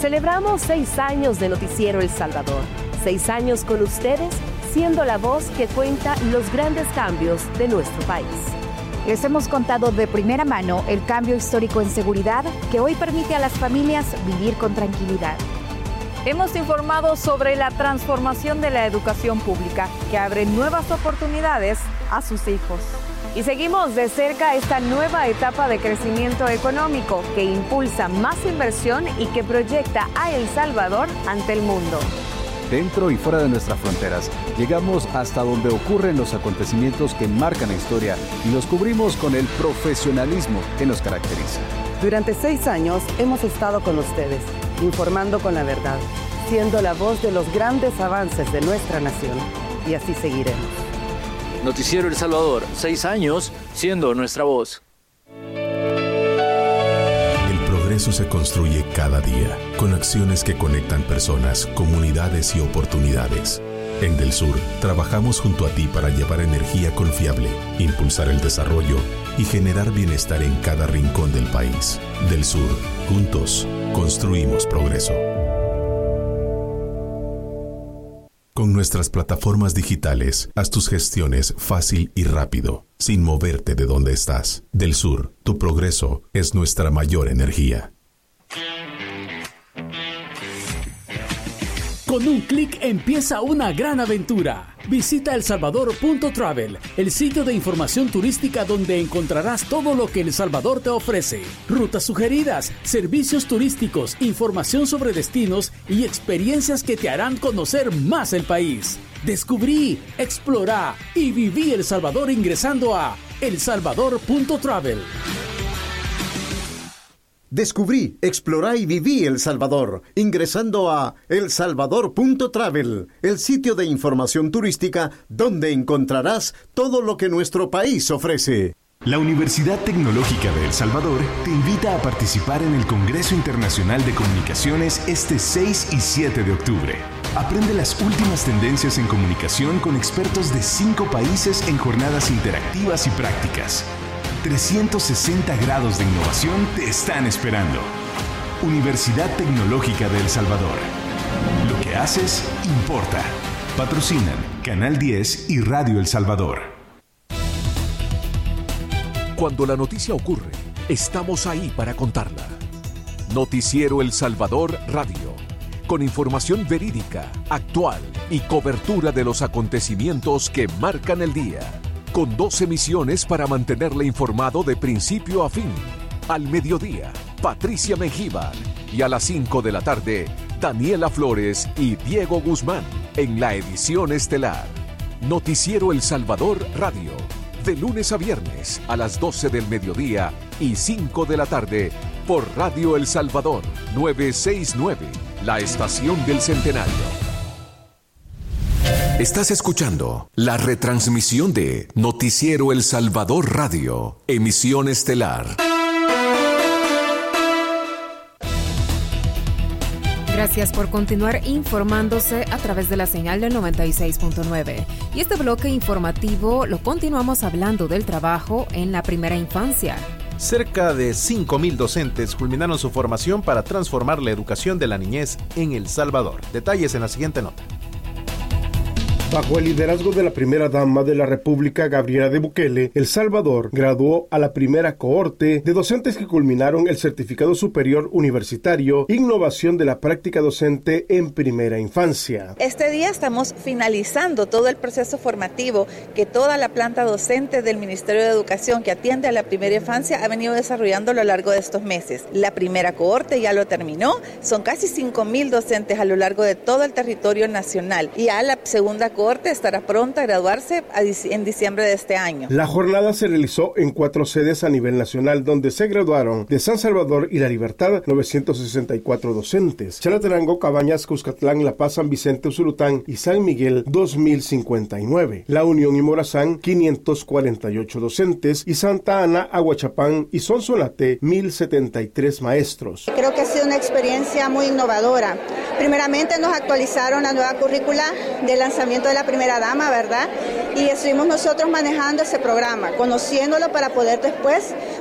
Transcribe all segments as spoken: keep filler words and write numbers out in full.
Celebramos seis años de Noticiero El Salvador. Seis años con ustedes, siendo la voz que cuenta los grandes cambios de nuestro país. Les hemos contado de primera mano el cambio histórico en seguridad que hoy permite a las familias vivir con tranquilidad. Hemos informado sobre la transformación de la educación pública que abre nuevas oportunidades a sus hijos. Y seguimos de cerca esta nueva etapa de crecimiento económico que impulsa más inversión y que proyecta a El Salvador ante el mundo. Dentro y fuera de nuestras fronteras, llegamos hasta donde ocurren los acontecimientos que marcan la historia y los cubrimos con el profesionalismo que nos caracteriza. Durante seis años hemos estado con ustedes, informando con la verdad, siendo la voz de los grandes avances de nuestra nación. Y así seguiremos. Noticiero El Salvador, seis años siendo nuestra voz. El progreso se construye cada día, con acciones que conectan personas, comunidades y oportunidades. En Del Sur, trabajamos junto a ti para llevar energía confiable, impulsar el desarrollo y generar bienestar en cada rincón del país. Del Sur, juntos, construimos progreso. Con nuestras plataformas digitales, haz tus gestiones fácil y rápido, sin moverte de donde estás. Del Sur, tu progreso es nuestra mayor energía. Con un clic empieza una gran aventura. Visita el salvador punto travel, el sitio de información turística donde encontrarás todo lo que El Salvador te ofrece. Rutas sugeridas, servicios turísticos, información sobre destinos y experiencias que te harán conocer más el país. Descubrí, explorá y viví El Salvador ingresando a el salvador punto travel. Descubrí, explorá y viví El Salvador, ingresando a el salvador punto travel, el sitio de información turística donde encontrarás todo lo que nuestro país ofrece. La Universidad Tecnológica de El Salvador te invita a participar en el Congreso Internacional de Comunicaciones este seis y siete de octubre. Aprende las últimas tendencias en comunicación con expertos de cinco países en jornadas interactivas y prácticas. trescientos sesenta grados de innovación te están esperando. Universidad Tecnológica de El Salvador. Lo que haces importa. Patrocinan Canal diez y Radio El Salvador. Cuando la noticia ocurre, estamos ahí para contarla. Noticiero El Salvador Radio. Con información verídica, actual y cobertura de los acontecimientos que marcan el día. Con dos emisiones para mantenerle informado de principio a fin. Al mediodía, Patricia Mengíbar. Y a las cinco de la tarde, Daniela Flores y Diego Guzmán en la edición estelar. Noticiero El Salvador Radio. De lunes a viernes a las doce del mediodía y cinco de la tarde por Radio El Salvador novecientos sesenta y nueve, la estación del Centenario. Estás escuchando la retransmisión de Noticiero El Salvador Radio, emisión estelar. Gracias por continuar informándose a través de la señal del noventa y seis punto nueve. Y este bloque informativo lo continuamos hablando del trabajo en la primera infancia. Cerca de cinco mil docentes culminaron su formación para transformar la educación de la niñez en El Salvador. Detalles en la siguiente nota. Bajo el liderazgo de la primera dama de la República, Gabriela de Bukele, El Salvador graduó a la primera cohorte de docentes que culminaron el Certificado Superior Universitario Innovación de la Práctica Docente en Primera Infancia. Este día estamos finalizando todo el proceso formativo que toda la planta docente del Ministerio de Educación que atiende a la primera infancia ha venido desarrollando a lo largo de estos meses. La primera cohorte ya lo terminó, son casi cinco mil docentes a lo largo de todo el territorio nacional y a la segunda cohorte estará pronta a graduarse en diciembre de este año. La jornada se realizó en cuatro sedes a nivel nacional, donde se graduaron de San Salvador y La Libertad novecientos sesenta y cuatro docentes, Chalatenango, Cabañas, Cuscatlán, La Paz, San Vicente, Usulután y San Miguel dos mil cincuenta y nueve, La Unión y Morazán quinientos cuarenta y ocho docentes y Santa Ana, Aguachapán y Sonsonate mil setenta y tres maestros. Creo que ha sido una experiencia muy innovadora. Primeramente nos actualizaron la nueva currícula de lanzamiento de la primera dama, ¿verdad? Y estuvimos nosotros manejando ese programa, conociéndolo para poder después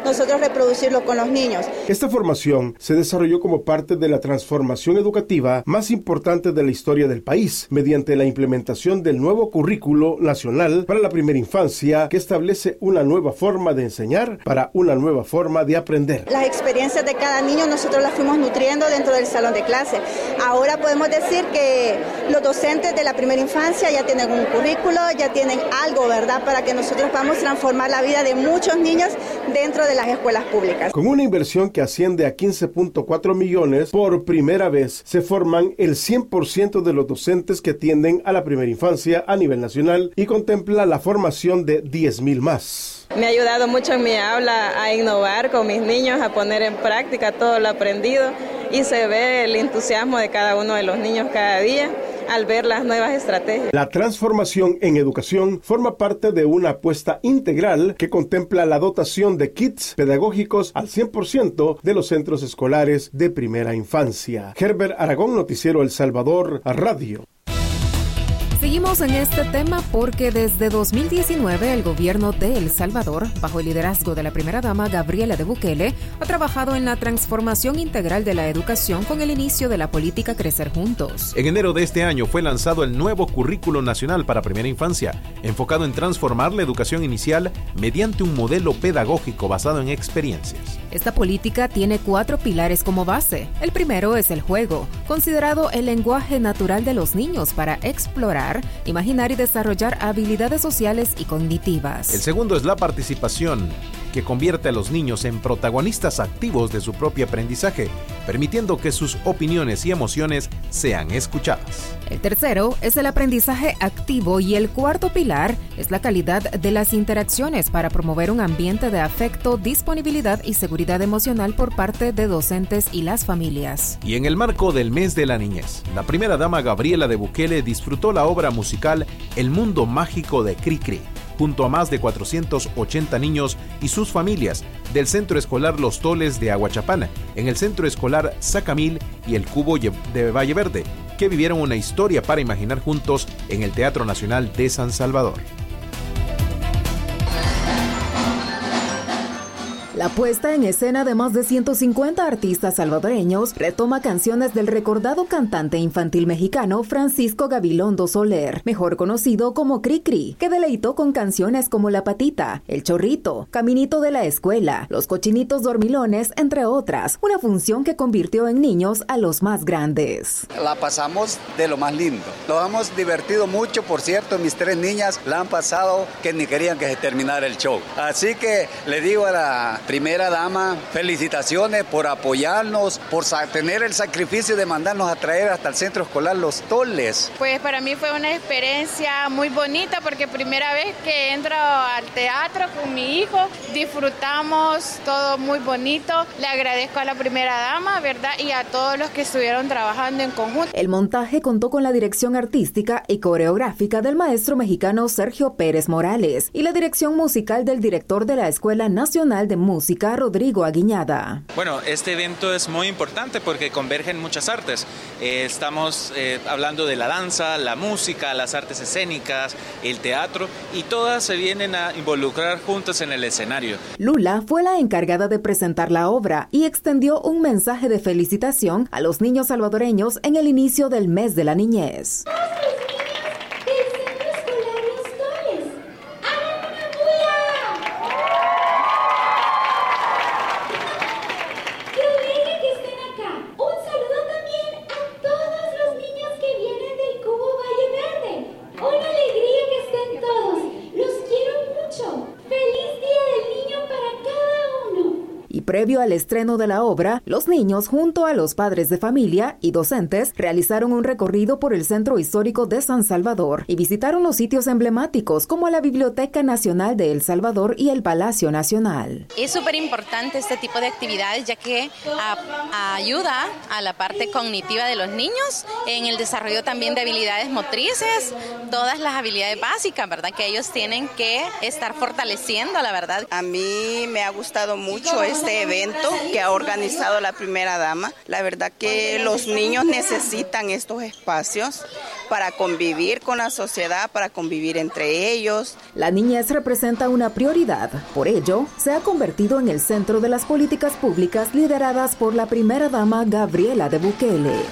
nosotros reproducirlo con los niños. Esta formación se desarrolló como parte de la transformación educativa más importante de la historia del país, mediante la implementación del nuevo currículo nacional para la primera infancia, que establece una nueva forma de enseñar para una nueva forma de aprender. Las experiencias de cada niño nosotros las fuimos nutriendo dentro del salón de clase. Ahora podemos decir que los docentes de la primera infancia ya tienen un currículo, ya tienen algo, ¿verdad?, para que nosotros podamos transformar la vida de muchos niños dentro de las escuelas públicas. Con una inversión que asciende a quince punto cuatro millones, por primera vez se forman el cien por ciento de los docentes que atienden a la primera infancia a nivel nacional y contempla la formación de diez mil más. Me ha ayudado mucho en mi aula a innovar con mis niños, a poner en práctica todo lo aprendido y se ve el entusiasmo de cada uno de los niños cada día al ver las nuevas estrategias. La transformación en educación forma parte de una apuesta integral que contempla la dotación de kits pedagógicos al cien por ciento de los centros escolares de primera infancia. Herbert Aragón, Noticiero El Salvador, Radio. Seguimos en este tema porque desde dos mil diecinueve el gobierno de El Salvador, bajo el liderazgo de la primera dama Gabriela de Bukele, ha trabajado en la transformación integral de la educación con el inicio de la política Crecer Juntos. En enero de este año fue lanzado el nuevo Currículo Nacional para Primera Infancia, enfocado en transformar la educación inicial mediante un modelo pedagógico basado en experiencias. Esta política tiene cuatro pilares como base. El primero es el juego, considerado el lenguaje natural de los niños para explorar, imaginar y desarrollar habilidades sociales y cognitivas. El segundo es la participación, que convierte a los niños en protagonistas activos de su propio aprendizaje, permitiendo que sus opiniones y emociones sean escuchadas. El tercero es el aprendizaje activo y el cuarto pilar es la calidad de las interacciones para promover un ambiente de afecto, disponibilidad y seguridad emocional por parte de docentes y las familias. Y en el marco del Mes de la Niñez, la primera dama Gabriela de Bukele disfrutó la obra musical El Mundo Mágico de Cricri, junto a más de cuatrocientos ochenta niños y sus familias del Centro Escolar Los Toles de Aguachapán, en el Centro Escolar Sacamil y el Cubo de Valle Verde, que vivieron una historia para imaginar juntos en el Teatro Nacional de San Salvador. La puesta en escena de más de ciento cincuenta artistas salvadoreños retoma canciones del recordado cantante infantil mexicano Francisco Gabilondo Soler, mejor conocido como Cricri, que deleitó con canciones como La Patita, El Chorrito, Caminito de la Escuela, Los Cochinitos Dormilones, entre otras, una función que convirtió en niños a los más grandes. La pasamos de lo más lindo, nos hemos divertido mucho, por cierto, mis tres niñas la han pasado que ni querían que se terminara el show, así que le digo a la primera dama, felicitaciones por apoyarnos, por tener el sacrificio de mandarnos a traer hasta el Centro Escolar Los Toles. Pues para mí fue una experiencia muy bonita porque primera vez que entro al teatro con mi hijo, disfrutamos todo muy bonito. Le agradezco a la primera dama, ¿verdad? Y a todos los que estuvieron trabajando en conjunto. El montaje contó con la dirección artística y coreográfica del maestro mexicano Sergio Pérez Morales y la dirección musical del director de la Escuela Nacional de Música, Rodrigo Aguiñada. Bueno, este evento es muy importante porque convergen muchas artes. Eh, estamos eh, hablando de la danza, la música, las artes escénicas, el teatro, y todas se vienen a involucrar juntas en el escenario. Lula fue la encargada de presentar la obra y extendió un mensaje de felicitación a los niños salvadoreños en el inicio del Mes de la Niñez. Previo al estreno de la obra, los niños, junto a los padres de familia y docentes, realizaron un recorrido por el Centro Histórico de San Salvador y visitaron los sitios emblemáticos como la Biblioteca Nacional de El Salvador y el Palacio Nacional. Es súper importante este tipo de actividades ya que a, a ayuda a la parte cognitiva de los niños, en el desarrollo también de habilidades motrices, todas las habilidades básicas, ¿verdad? Que ellos tienen que estar fortaleciendo, la verdad. A mí me ha gustado mucho este evento que ha organizado la primera dama. La verdad que los niños necesitan estos espacios para convivir con la sociedad, para convivir entre ellos. La niñez representa una prioridad. Por ello, se ha convertido en el centro de las políticas públicas lideradas por la primera dama Gabriela de Bukele.